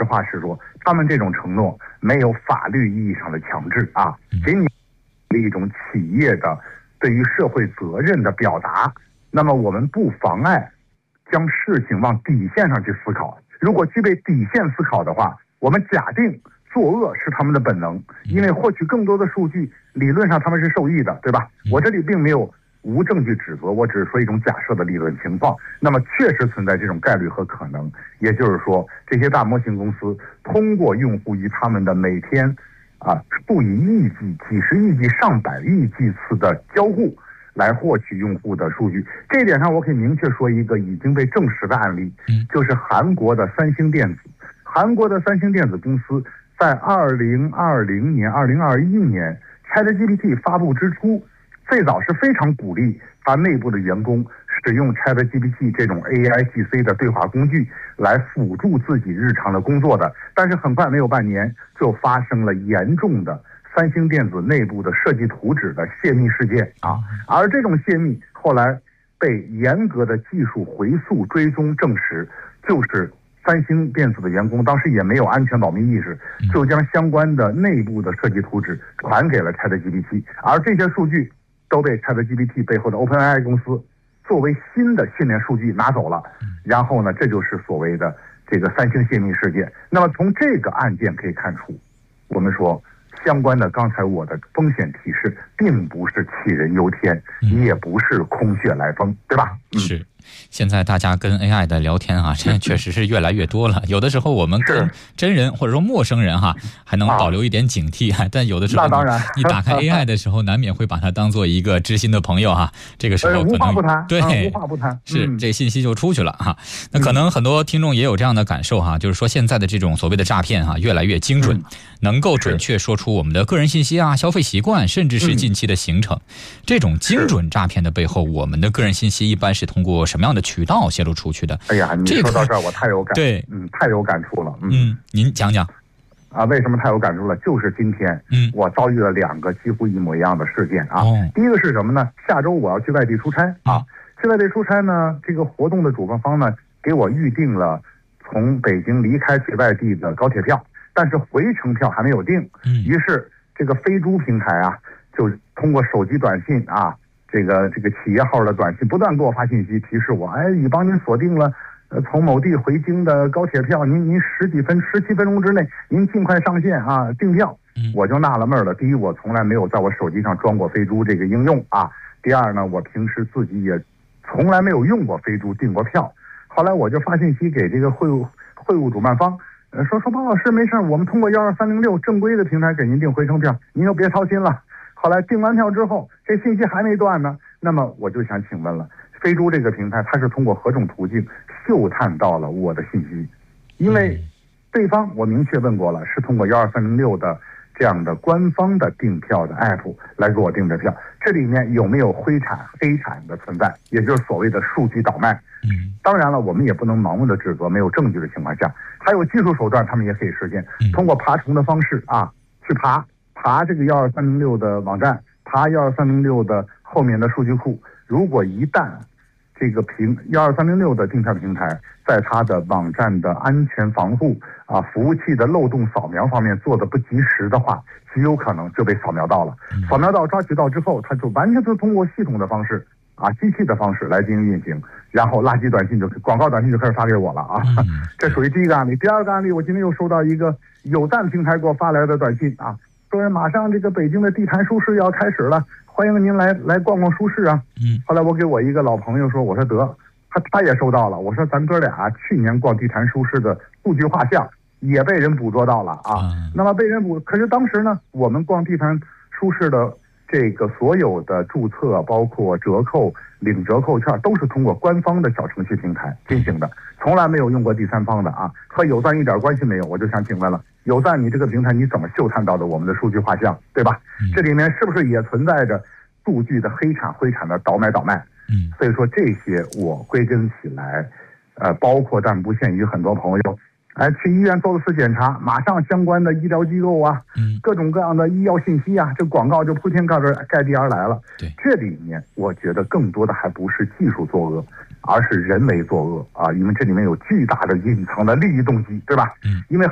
话是说，他们这种承诺没有法律意义上的强制啊，给你一种企业的对于社会责任的表达。那么我们不妨碍将事情往底线上去思考。如果具备底线思考的话，我们假定作恶是他们的本能，因为获取更多的数据，理论上他们是受益的，对吧？我这里并没有无证据指责，我只是说一种假设的理论情况。那么确实存在这种概率和可能，也就是说，这些大模型公司通过用户与他们的每天数以亿计、几十亿计、上百亿计次的交互，来获取用户的数据。这一点上，我可以明确说一个已经被证实的案例，就是韩国的三星电子。韩国的三星电子公司在2020年、2021年 ChatGPT 发布之初，最早是非常鼓励他内部的员工使用 ChatGPT 这种 AIGC 的对话工具来辅助自己日常的工作的。但是很快没有半年，就发生了严重的三星电子内部的设计图纸的泄密事件啊，而这种泄密后来被严格的技术回溯追踪证实，就是三星电子的员工当时也没有安全保密意识，就将相关的内部的设计图纸传给了 ChatGPT， 而这些数据都被 ChatGPT 背后的 OpenAI 公司作为新的训练数据拿走了。然后呢，这就是所谓的这个三星泄密事件。那么从这个案件可以看出，我们说相关的刚才我的风险提示并不是杞人忧天，也不是空穴来风，对吧？ 是。现在大家跟 AI 的聊天这确实是越来越多了。有的时候我们跟真人或者说陌生人还能保留一点警惕，但有的时候你打开 AI 的时候，难免会把它当做一个知心的朋友这个时候可能无话不谈， 对， 无话不谈， 是这信息就出去了那可能很多听众也有这样的感受就是说现在的这种所谓的诈骗越来越精准，能够准确说出我们的个人信息消费习惯，甚至是近期的行程。这种精准诈骗的背后，我们的个人信息一般是通过什么样的渠道泄露出去的？ 哎呀，你说到这儿我太有感， 对， 太有感触了。 您讲讲为什么太有感触了？就是今天我遭遇了2个几乎一模一样的事件第一个是什么呢？下周我要去外地出差去外地出差呢，这个活动的主办方呢给我预定了从北京离开去外地的高铁票，但是回程票还没有定。于是这个飞猪平台就通过手机短信这个企业号的短信不断给我发信息提示我，已帮您锁定了从某地回京的高铁票，您17分钟之内您尽快上线订票。我就纳了闷了，第一，我从来没有在我手机上装过飞猪这个应用第二呢，我平时自己也从来没有用过飞猪订过票。后来我就发信息给这个会务主办方，说包老师没事，我们通过12306正规的平台给您订回程票，您就别操心了。后来订完票之后，这信息还没断呢。那么我就想请问了，飞猪这个平台它是通过何种途径嗅探到了我的信息？因为对方我明确问过了，是通过12306的这样的官方的订票的 app 来给我订的票，这里面有没有黑产的存在，也就是所谓的数据倒卖？当然了，我们也不能盲目的指责，没有证据的情况下，还有技术手段，他们也可以实现，通过爬虫的方式去爬这个12306的网站，爬12306的后面的数据库。如果一旦这个12306的订票平台在它的网站的安全防护服务器的漏洞扫描方面做的不及时的话，极有可能就被扫描到了。扫描到抓取到之后，它就完全是通过系统的方式机器的方式来进行运行，然后垃圾短信广告短信就开始发给我了这属于第一个案例。第二个案例，我今天又收到一个有赞平台给我发来的短信说马上这个北京的地坛书市要开始了，欢迎您来逛逛书市后来我给我一个老朋友说，我说得，他也收到了。我说咱哥俩去年逛地坛书市的数据画像也被人捕捉到了那么被人可是当时呢，我们逛地坛书市的这个所有的注册，包括折扣、领折扣券，都是通过官方的小程序平台进行的，从来没有用过第三方的和有赞一点关系没有。我就想请问了，有赞你这个平台你怎么嗅探到的我们的数据画像，对吧？这里面是不是也存在着数据的黑产的倒卖？所以说这些我归根起来，包括但不限于很多朋友去医院做了次检查，马上相关的医疗机构各种各样的医药信息这广告就铺天盖地而来了。 对， 这里面我觉得更多的还不是技术作恶，而是人为作恶因为这里面有巨大的隐藏的利益动机，对吧？因为